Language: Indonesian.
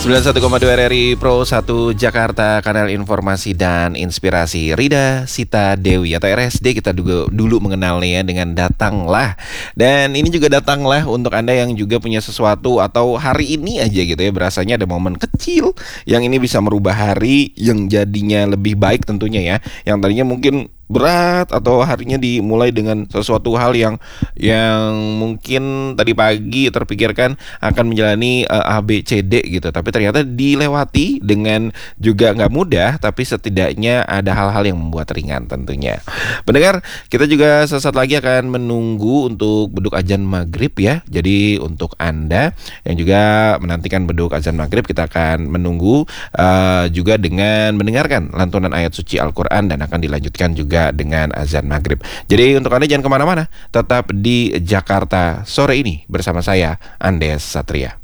91,2 RRI Pro 1 Jakarta, kanal informasi dan inspirasi. Rida Sita Dewi atau RSD kita dulu mengenalnya dengan Datanglah. Dan ini juga Datanglah untuk Anda yang juga punya sesuatu atau hari ini aja gitu ya, berasanya ada momen kecil yang ini bisa merubah hari yang jadinya lebih baik tentunya ya. Yang tadinya mungkin berat atau harinya dimulai dengan sesuatu hal yang mungkin tadi pagi terpikirkan akan menjalani A, B, C, D gitu, tapi ternyata dilewati dengan juga nggak mudah, tapi setidaknya ada hal-hal yang membuat ringan tentunya. Pendengar, kita juga sesaat lagi akan menunggu untuk beduk azan maghrib ya. Jadi untuk Anda yang juga menantikan beduk azan maghrib, kita akan menunggu juga dengan mendengarkan lantunan ayat suci Al-Quran dan akan dilanjutkan juga dengan azan maghrib. Jadi untuk Anda jangan kemana-mana, tetap di Jakarta sore ini bersama saya, Andes Satria.